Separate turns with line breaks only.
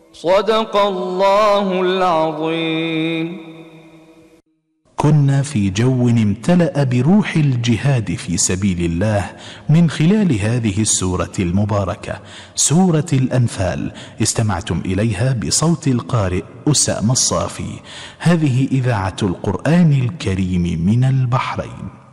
صدق الله العظيم.
كنا في جو امتلأ بروح الجهاد في سبيل الله من خلال هذه السورة المباركة، سورة الأنفال. استمعتم إليها بصوت القارئ أسامة الصافي. هذه إذاعة القرآن الكريم من البحرين.